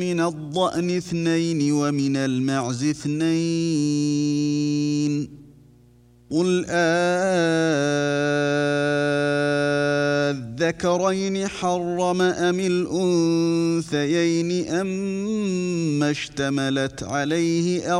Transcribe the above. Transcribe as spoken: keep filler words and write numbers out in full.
من الضأن اثنين ومن المعز اثنين قل أذكرين حرم أم الأنثيين أما اشتملت عليه